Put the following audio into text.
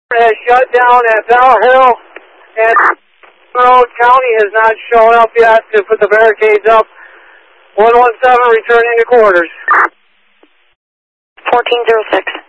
has shut down at Bell Hill, and Road County has not shown up yet to put the barricades up. 117 returning to quarters. 1406.